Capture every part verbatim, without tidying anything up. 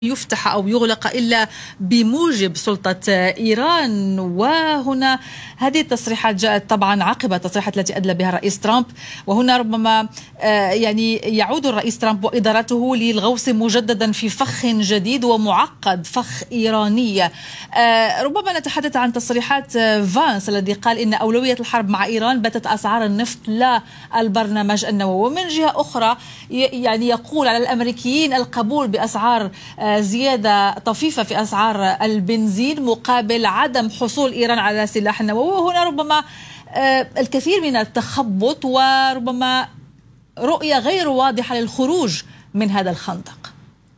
يفتح أو يغلق إلا بموجب سلطة إيران. وهنا هذه التصريحات جاءت طبعا عقب التصريحات التي أدلى بها الرئيس ترامب، وهنا ربما يعني يعود الرئيس ترامب وإدارته للغوص مجددا في فخ جديد ومعقد، فخ إيراني. ربما نتحدث عن تصريحات فانس الذي قال إن أولوية الحرب مع إيران باتت أسعار النفط لا البرنامج النووي، ومن جهة أخرى يعني يقول على الأمريكيين القبول بأسعار زيادة طفيفة في أسعار البنزين مقابل عدم حصول إيران على سلاح نووي. وهنا ربما الكثير من التخبط وربما رؤية غير واضحة للخروج من هذا الخندق.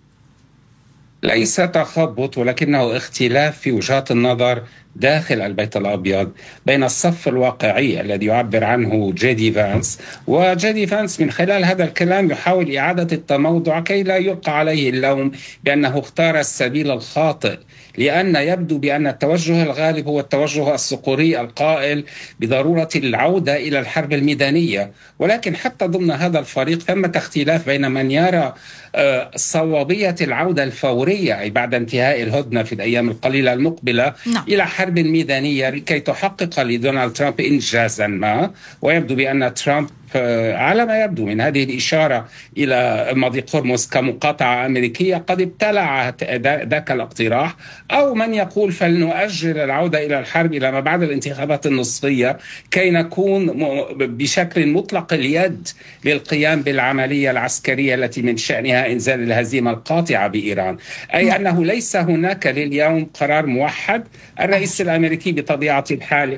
ليس تخبط ولكنه اختلاف في وجهات النظر داخل البيت الأبيض بين الصف الواقعي الذي يعبر عنه جي دي فانس، وجي دي فانس من خلال هذا الكلام يحاول إعادة التموضع كي لا يلقى عليه اللوم بأنه اختار السبيل الخاطئ، لأن يبدو بأن التوجه الغالب هو التوجه الصقوري القائل بضرورة العودة إلى الحرب الميدانية. ولكن حتى ضمن هذا الفريق ثمة اختلاف بين من يرى صوابية العودة الفورية أي بعد انتهاء الهدنة في الأيام القليلة المقبلة نعم. إلى حرب ميدانية لكي تحقق لدونالد ترامب إنجازا ما. ويبدو بأن ترامب على ما يبدو من هذه الإشارة إلى مضيق هرمز كمقاطعة أمريكية قد ابتلع ذاك الاقتراح، أو من يقول فلنؤجل العودة إلى الحرب إلى ما بعد الانتخابات النصفية كي نكون بشكل مطلق اليد للقيام بالعملية العسكرية التي من شأنها إنزال الهزيمة القاطعة بإيران. أي أنه ليس هناك لليوم قرار موحد. الرئيس الأمريكي بطبيعة الحال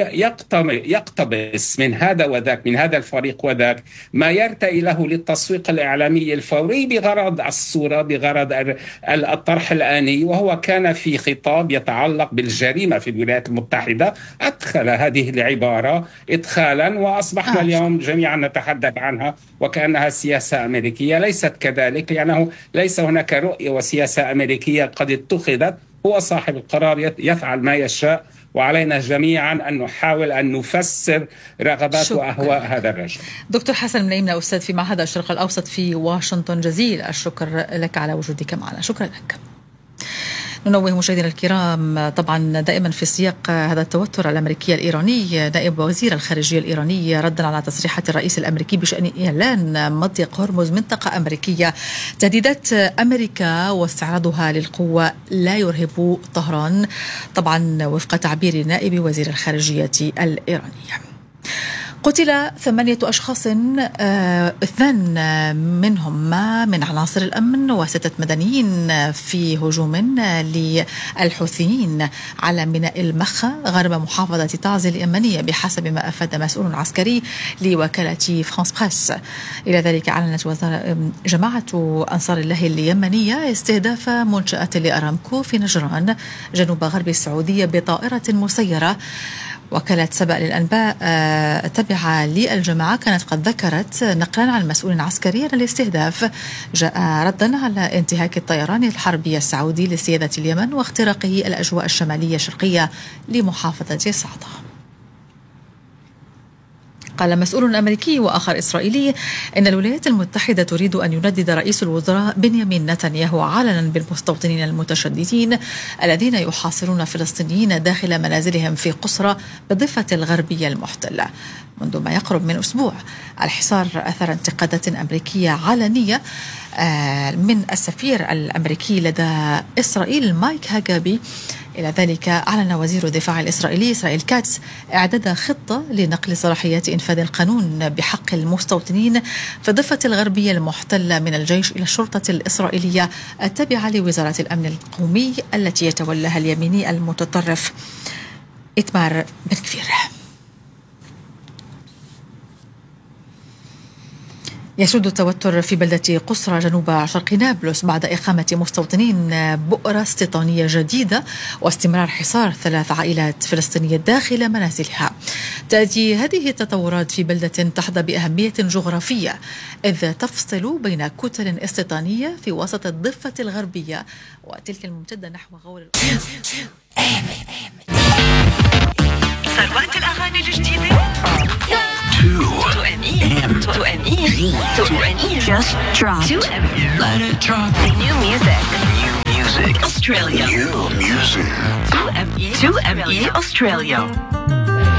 يقتبس من هذا وذاك، من هذا الفريق وذاك، ما يرتئي له للتسويق الإعلامي الفوري بغرض الصورة، بغرض الطرح الآني. وهو كان في خطاب يتعلق بالجريمة في الولايات المتحدة أدخل هذه العبارة إدخالا، وأصبحنا آه. اليوم جميعا نتحدث عنها وكأنها سياسة أمريكية. ليست كذلك، لأنه ليس هناك رؤية وسياسة أمريكية قد اتخذت. هو صاحب القرار يفعل ما يشاء، وعلينا جميعا أن نحاول أن نفسر رغبات شكرا. وأهواء هذا الرجل. دكتور حسن ملايمنا، أستاذ في معهد الشرق الأوسط في واشنطن، جزيل الشكر لك على وجودك معنا. شكرا لك. ننوه مشاهدينا الكرام طبعا دائما في سياق هذا التوتر الأمريكي الإيراني، نائب وزير الخارجية الإيراني ردا على تصريحات الرئيس الأمريكي بشأن إعلان مضيق هرمز منطقة أمريكية، تهديدات أمريكا واستعراضها للقوة لا يرهب طهران، طبعا وفق تعبير نائب وزير الخارجية الإيرانية. قتل ثمانية أشخاص، آه، اثنان منهم من عناصر الأمن وستة مدنيين في هجوم للحوثيين على ميناء المخا غرب محافظة تعز اليمنية بحسب ما أفاد مسؤول عسكري لوكالة فرانس بريس. إلى ذلك أعلنت وزارة جماعة أنصار الله اليمنية استهداف منشأة لأرامكو في نجران جنوب غرب السعودية بطائرة مسيرة. وكالة سبأ للأنباء التابعة للجماعة كانت قد ذكرت نقلا عن مسؤول عسكري أن الاستهداف جاء ردا على انتهاك الطيران الحربي السعودي لسيادة اليمن واختراقه الأجواء الشمالية الشرقية لمحافظة صعدة. قال مسؤول أمريكي وآخر إسرائيلي إن الولايات المتحدة تريد أن يندد رئيس الوزراء بنيامين نتنياهو علنا بالمستوطنين المتشددين الذين يحاصرون فلسطينيين داخل منازلهم في قصرى بالضفة الغربية المحتلة منذ ما يقرب من أسبوع. الحصار أثر انتقادات أمريكية علنية من السفير الأمريكي لدى إسرائيل مايك هاجابي. إلى ذلك أعلن وزير الدفاع الإسرائيلي إسرائيل كاتس إعداد خطة لنقل صلاحيات إنفاذ القانون بحق المستوطنين في الضفة الغربية المحتلة من الجيش إلى الشرطة الإسرائيلية التابعة لوزارة الأمن القومي التي يتولاها اليميني المتطرف إتمار بن كفير. يسود التوتر في بلدة قصرى جنوب شرق نابلس بعد إقامة مستوطنين بؤرة استيطانية جديدة واستمرار حصار ثلاث عائلات فلسطينية داخل منازلها. تأتي هذه التطورات في بلدة تحظى بأهمية جغرافية إذ تفصل بين كتل استيطانية في وسط الضفة الغربية وتلك الممتدة نحو غور ثروات الأغاني الجديدة. To Amir, to Amir, to Amir, just drop. To Amir, let it drop. New music. Australia. New music. two M E Australia.